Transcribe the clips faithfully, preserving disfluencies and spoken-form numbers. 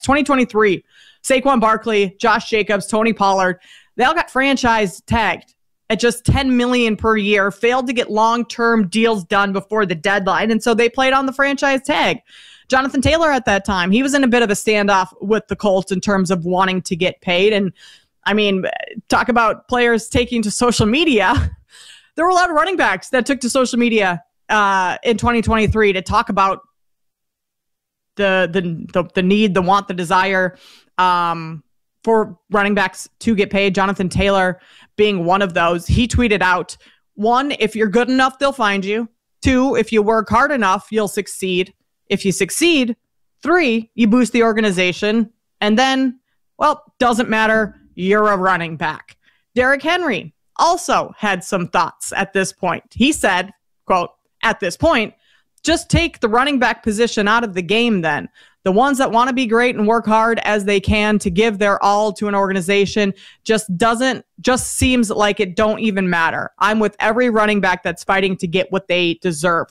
twenty twenty-three, Saquon Barkley, Josh Jacobs, Tony Pollard, they all got franchise tagged at just ten million dollars per year, failed to get long-term deals done before the deadline, and so they played on the franchise tag. Jonathan Taylor at that time, he was in a bit of a standoff with the Colts in terms of wanting to get paid. And I mean, talk about players taking to social media. There were a lot of running backs that took to social media uh, in twenty twenty-three to talk about the the the, the need, the want, the desire um, for running backs to get paid. Jonathan Taylor being one of those. He tweeted out, one, if you're good enough, they'll find you. Two, if you work hard enough, you'll succeed. If you succeed, three, you boost the organization. And then, well, doesn't matter, you're a running back. Derrick Henry also had some thoughts at this point. He said, quote, at this point, just take the running back position out of the game then. The ones that want to be great and work hard as they can to give their all to an organization just doesn't, just seems like it don't even matter. I'm with every running back that's fighting to get what they deserve.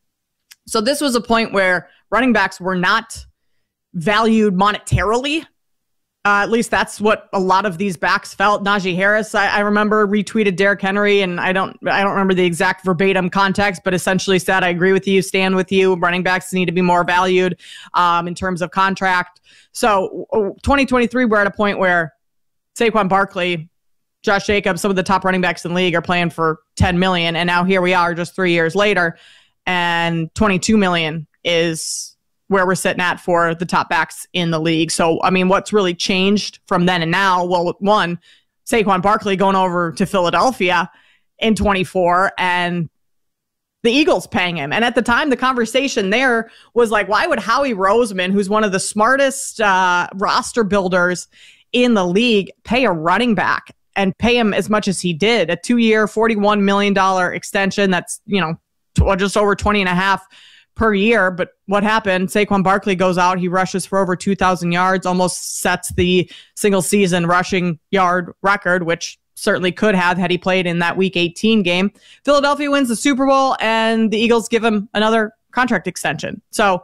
So this was a point where running backs were not valued monetarily. Uh, at least that's what a lot of these backs felt. Najee Harris, I, I remember, retweeted Derrick Henry, and I don't, I don't remember the exact verbatim context, but essentially said, "I agree with you, stand with you. Running backs need to be more valued um, in terms of contract." So, twenty twenty-three, we're at a point where Saquon Barkley, Josh Jacobs, some of the top running backs in the league are playing for ten million dollars, and now here we are, just three years later, and twenty-two million dollars is where we're sitting at for the top backs in the league. So, I mean, what's really changed from then and now? Well, one, Saquon Barkley going over to Philadelphia in twenty-four and the Eagles paying him. And at the time, the conversation there was like, why would Howie Roseman, who's one of the smartest uh, roster builders in the league, pay a running back and pay him as much as he did? A two-year, forty-one million dollars extension. That's, you know, t- just over twenty and a half per year. But what happened? Saquon Barkley goes out. He rushes for over two thousand yards, almost sets the single season rushing yard record, which certainly could have had he played in that week eighteen game. Philadelphia wins the Super Bowl and the Eagles give him another contract extension. So,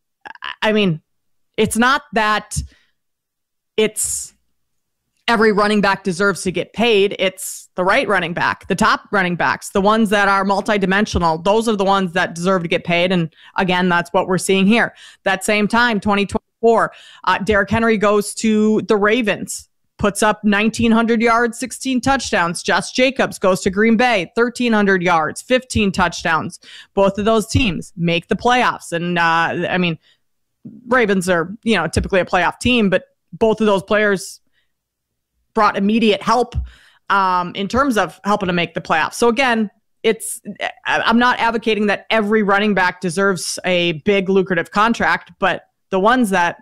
I mean, it's not that it's every running back deserves to get paid. It's the right running back, the top running backs, the ones that are multidimensional. Those are the ones that deserve to get paid. And again, that's what we're seeing here. That same time, twenty twenty-four, uh, Derrick Henry goes to the Ravens, puts up nineteen hundred yards, sixteen touchdowns. Josh Jacobs goes to Green Bay, thirteen hundred yards, fifteen touchdowns. Both of those teams make the playoffs. And uh, I mean, Ravens are, you know, typically a playoff team, but both of those players brought immediate help um, in terms of helping to make the playoffs. So again, it's, I'm not advocating that every running back deserves a big lucrative contract, but the ones that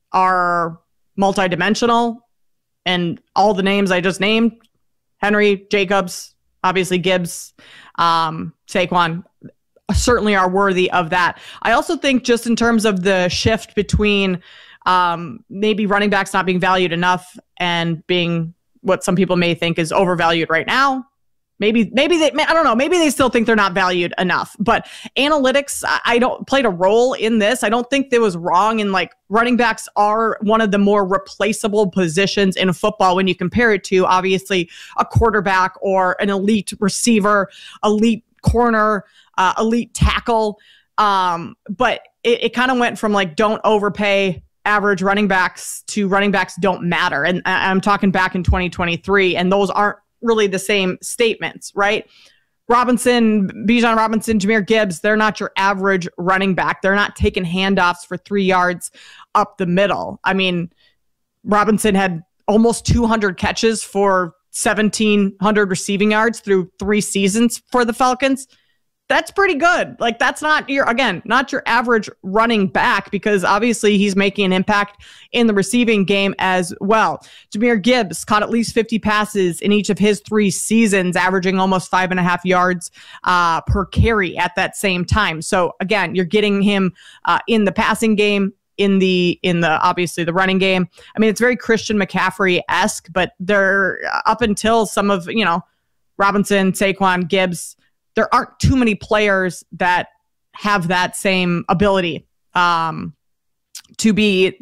are multidimensional and all the names I just named, Henry, Jacobs, obviously Gibbs, um, Saquon, certainly are worthy of that. I also think just in terms of the shift between Um, maybe running backs not being valued enough and being what some people may think is overvalued right now. Maybe, maybe they, I don't know, maybe they still think they're not valued enough, but analytics, I don't played a role in this. I don't think that was wrong. And like running backs are one of the more replaceable positions in football when you compare it to obviously a quarterback or an elite receiver, elite corner, uh, elite tackle. Um, but it, it kind of went from like, don't overpay average running backs to running backs don't matter. And I'm talking back in twenty twenty-three, and those aren't really the same statements, right? Robinson, Bijan Robinson, Jahmyr Gibbs, they're not your average running back. They're not taking handoffs for three yards up the middle. I mean, Robinson had almost two hundred catches for seventeen hundred receiving yards through three seasons for the Falcons. That's pretty good. Like, that's not your, again, not your average running back, because obviously he's making an impact in the receiving game as well. Jahmyr Gibbs caught at least fifty passes in each of his three seasons, averaging almost five and a half yards uh, per carry at that same time. So again, you're getting him uh, in the passing game, in the, in the, obviously the running game. I mean, it's very Christian McCaffrey-esque, but they're up until some of, you know, Robinson, Saquon, Gibbs, there aren't too many players that have that same ability um, to be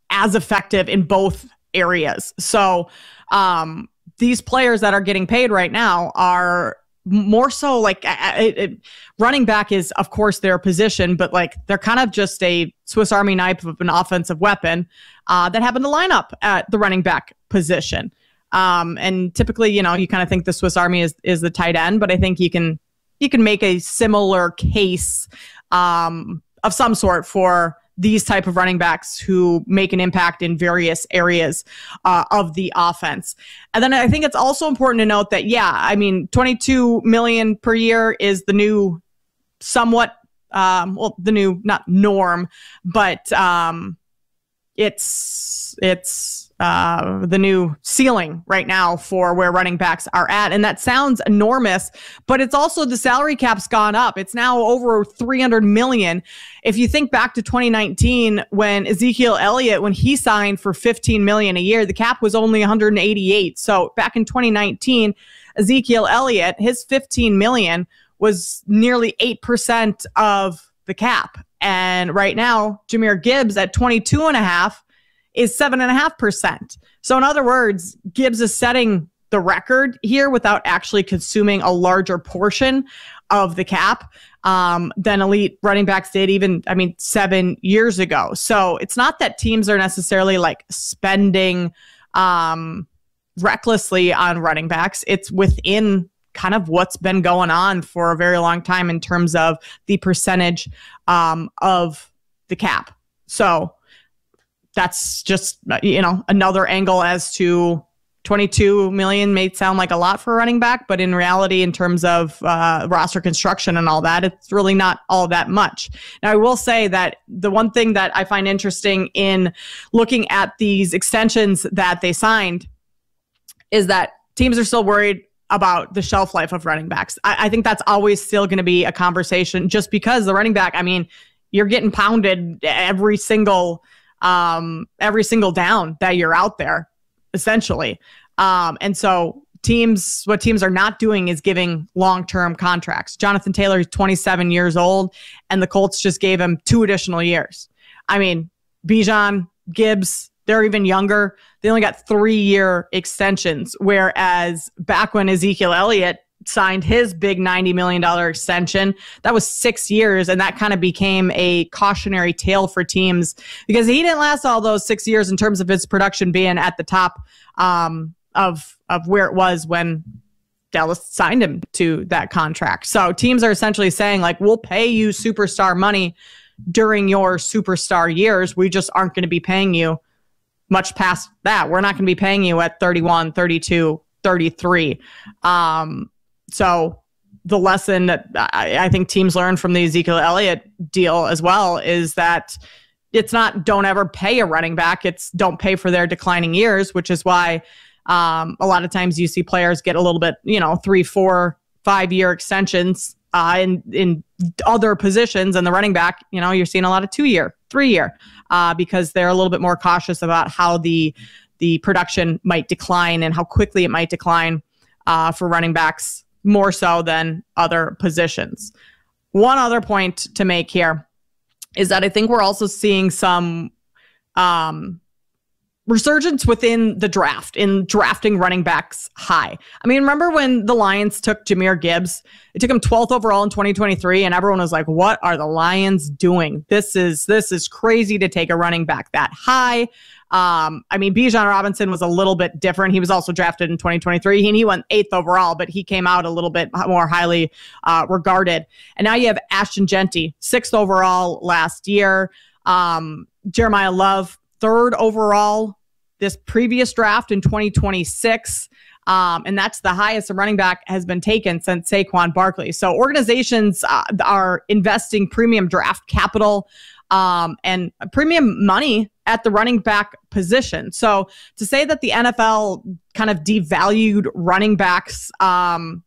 as effective in both areas. So um, these players that are getting paid right now are more so like it, it, running back is, of course, their position, but like they're kind of just a Swiss Army knife of an offensive weapon uh, that happen to line up at the running back position. Um, and typically, you know, you kind of think the Swiss Army is is the tight end, but I think you can you can make a similar case um, of some sort for these type of running backs who make an impact in various areas uh, of the offense. And then I think it's also important to note that, yeah, I mean, twenty-two million per year is the new somewhat, um, well, the new, not norm, but um, it's, it's, Uh, the new ceiling right now for where running backs are at. And that sounds enormous, but it's also the salary cap's gone up. It's now over three hundred million. If you think back to twenty nineteen, when Ezekiel Elliott, when he signed for fifteen million a year, the cap was only one hundred eighty-eight. So back in twenty nineteen, Ezekiel Elliott, his fifteen million was nearly eight percent of the cap. And right now, Jahmyr Gibbs at twenty-two and a half is seven and a half percent. So in other words, Gibbs is setting the record here without actually consuming a larger portion of the cap um, than elite running backs did even, I mean, seven years ago. So it's not that teams are necessarily like spending um, recklessly on running backs. It's within kind of what's been going on for a very long time in terms of the percentage um, of the cap. So that's just, you know, another angle as to twenty-two million may sound like a lot for a running back, but in reality, in terms of uh, roster construction and all that, it's really not all that much. Now, I will say that the one thing that I find interesting in looking at these extensions that they signed is that teams are still worried about the shelf life of running backs. I, I think that's always still going to be a conversation just because the running back, I mean, you're getting pounded every single um, every single down that you're out there, essentially. Um, and so teams, what teams are not doing is giving long-term contracts. Jonathan Taylor is twenty-seven years old, and the Colts just gave him two additional years. I mean, Bijan, Gibbs, they're even younger. They only got three-year extensions, whereas back when Ezekiel Elliott signed his big ninety million dollars extension, that was six years, and that kind of became a cautionary tale for teams because he didn't last all those six years in terms of his production being at the top um, of, of where it was when Dallas signed him to that contract. So teams are essentially saying, like, we'll pay you superstar money during your superstar years. We just aren't going to be paying you much past that. We're not going to be paying you at thirty-one, thirty-two, thirty-three. Um, So the lesson that I, I think teams learn from the Ezekiel Elliott deal as well is that it's not don't ever pay a running back. It's don't pay for their declining years, which is why um, a lot of times you see players get a little bit, you know, three, four, five year extensions uh, in, in other positions. And the running back, you know, you're seeing a lot of two year, three year uh, because they're a little bit more cautious about how the, the production might decline and how quickly it might decline uh, for running backs, more so than other positions. One other point to make here is that I think we're also seeing some um, resurgence within the draft, in drafting running backs high. I mean, remember when the Lions took Jahmyr Gibbs? It took him twelfth overall in twenty twenty-three, and everyone was like, what are the Lions doing? This is this is crazy to take a running back that high. Um, I mean, Bijan Robinson was a little bit different. He was also drafted in twenty twenty-three, and he went eighth overall, but he came out a little bit more highly uh, regarded. And now you have Ashton Jeanty, sixth overall last year. Um, Jeremiah Love, third overall this previous draft in twenty twenty-six. Um, and that's the highest a running back has been taken since Saquon Barkley. So organizations uh, are investing premium draft capital um, and premium money at the running back position. So to say that the N F L kind of devalued running backs, um,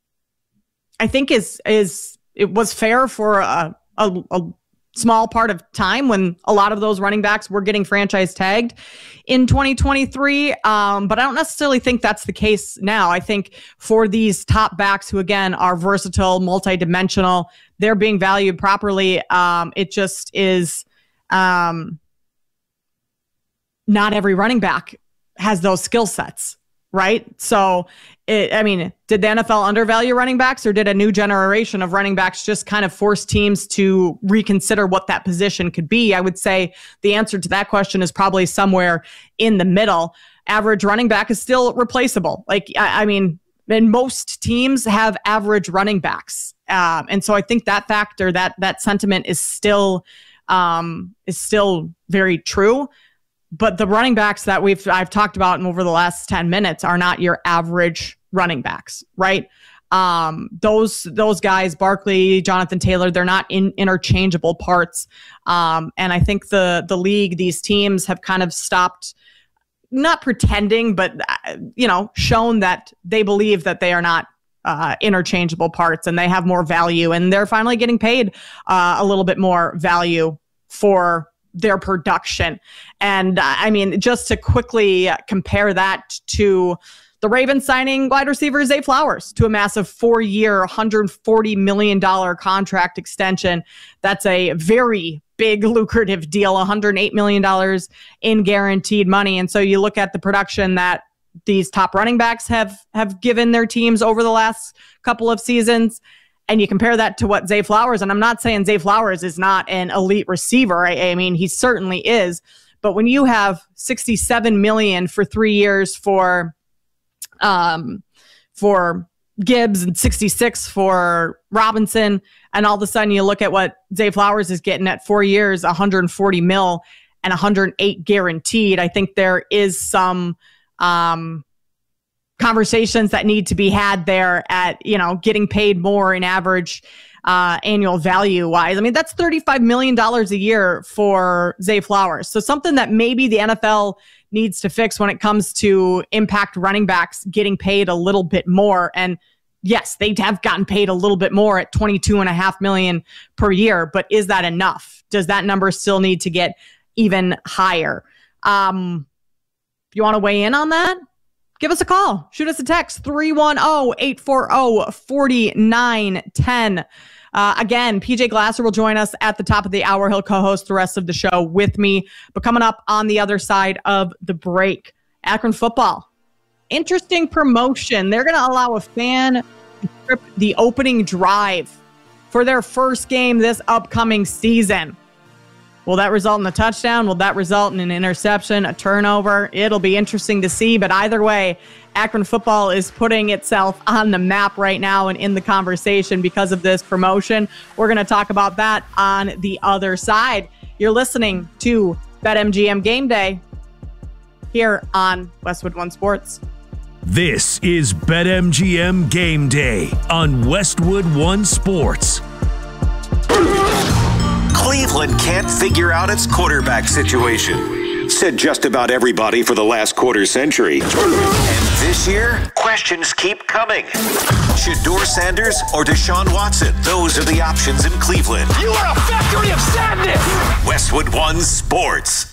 I think is is it was fair for a, a, a small part of time when a lot of those running backs were getting franchise tagged in twenty twenty-three. Um, but I don't necessarily think that's the case now. I think for these top backs who, again, are versatile, multidimensional, they're being valued properly. Um, it just is... Um, not every running back has those skill sets, right? So, it, I mean, did the N F L undervalue running backs, or did a new generation of running backs just kind of force teams to reconsider what that position could be? I would say the answer to that question is probably somewhere in the middle. Average running back is still replaceable. Like, I, I mean, and most teams have average running backs. Um, and so I think that factor, that that sentiment is still um, is still very true. But the running backs that we've I've talked about over the last ten minutes are not your average running backs, right? Um, those those guys, Barkley, Jonathan Taylor, they're not in, interchangeable parts. Um, and I think the the league, these teams have kind of stopped, not pretending, but, uh, you know, shown that they believe that they are not uh, interchangeable parts and they have more value, and they're finally getting paid uh, a little bit more value for their production. And uh, I mean, just to quickly compare that to the Ravens signing wide receiver Zay Flowers to a massive four-year, one hundred forty million dollars contract extension. That's a very big, lucrative deal, one hundred eight million dollars in guaranteed money. And so you look at the production that these top running backs have have given their teams over the last couple of seasons, and you compare that to what Zay Flowers, and I'm not saying Zay Flowers is not an elite receiver. I, I mean, he certainly is. But when you have sixty-seven million dollars for three years for um, for Gibbs and sixty-six for Robinson, and all of a sudden you look at what Zay Flowers is getting at four years, one hundred forty mil and one hundred eight guaranteed, I think there is some um, conversations that need to be had there at, you know, getting paid more in average uh, annual value wise. I mean, that's thirty-five million dollars a year for Zay Flowers. So something that maybe the N F L needs to fix when it comes to impact running backs getting paid a little bit more. And yes, they have gotten paid a little bit more at twenty-two and a half million per year, but is that enough? Does that number still need to get even higher? Um, if you want to weigh in on that, give us a call. Shoot us a text, three one zero, eight four zero, four nine one zero. Uh, again, P J Glasser will join us at the top of the hour. He'll co-host the rest of the show with me. But coming up on the other side of the break, Akron football. Interesting promotion. They're going to allow a fan to script the opening drive for their first game this upcoming season. Will that result in a touchdown? Will that result in an interception, a turnover? It'll be interesting to see, but either way, Akron football is putting itself on the map right now and in the conversation because of this promotion. We're going to talk about that on the other side. You're listening to BetMGM Game Day here on Westwood One Sports. This is BetMGM Game Day on Westwood One Sports. Cleveland can't figure out its quarterback situation, said just about everybody for the last quarter century. And this year, questions keep coming. Shedeur Sanders or Deshaun Watson? Those are the options in Cleveland. You are a factory of sadness! Westwood One Sports.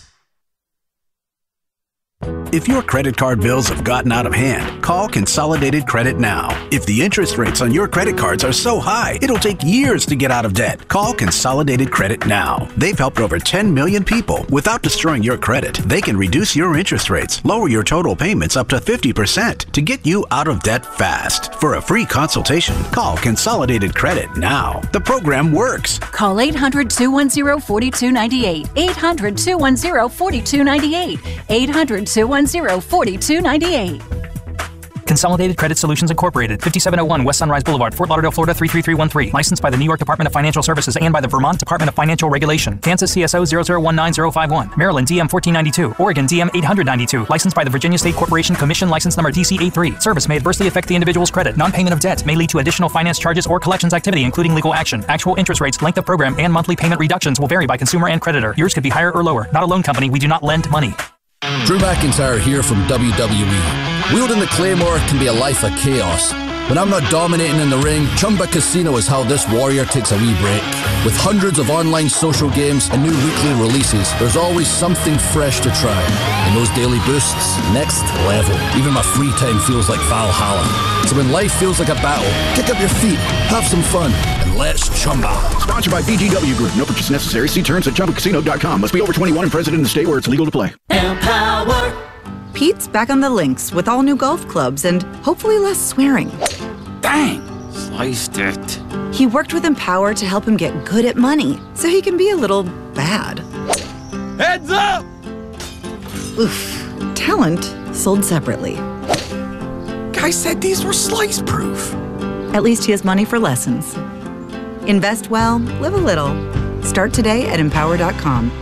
If your credit card bills have gotten out of hand, call Consolidated Credit now. If the interest rates on your credit cards are so high, it'll take years to get out of debt. Call Consolidated Credit now. They've helped over ten million people. Without destroying your credit, they can reduce your interest rates, lower your total payments up to fifty percent to get you out of debt fast. For a free consultation, call Consolidated Credit now. The program works. Call eight hundred, two one zero, four two nine eight. eight hundred, two one zero, four two nine eight. eight hundred, two one zero, four two nine eight. Consolidated Credit Solutions Incorporated, fifty-seven oh one West Sunrise Boulevard, Fort Lauderdale, Florida three three three one three. Licensed by the New York Department of Financial Services and by the Vermont Department of Financial Regulation. Kansas C S O zero zero one nine zero five one. Maryland D M fourteen ninety-two. Oregon D M eight ninety-two. Licensed by the Virginia State Corporation Commission, license number D C eighty-three. Service may adversely affect the individual's credit. Non-payment of debt may lead to additional finance charges or collections activity, including legal action. Actual interest rates, length of program, and monthly payment reductions will vary by consumer and creditor. Yours could be higher or lower. Not a loan company. We do not lend money. Drew McIntyre here from W W E. Wielding the Claymore can be a life of chaos, When I'm not dominating in the ring, Chumba Casino is how this warrior takes a wee break. With hundreds of online social games and new weekly releases, there's always something fresh to try. And those daily boosts, next level. Even my free time feels like Valhalla. So when life feels like a battle, kick up your feet, have some fun, and let's Chumba. Sponsored by B G W Group. No purchase necessary. See terms at Chumba Casino dot com. Must be over twenty-one and present in the state where it's legal to play. Empower. Pete's back on the links with all new golf clubs and hopefully less swearing. Dang, sliced it. He worked with Empower to help him get good at money, so he can be a little bad. Heads up! Oof. Talent sold separately. Guy said these were slice proof. At least he has money for lessons. Invest well, live a little. Start today at empower dot com.